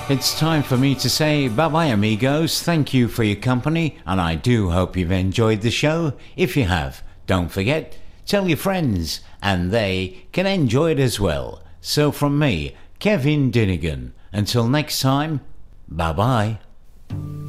It's time for me to say bye-bye, amigos. Thank you for your company, and I do hope you've enjoyed the show. If you have, don't forget, tell your friends, and they can enjoy it as well. So from me, Kevin Dinnigan, until next time, bye-bye.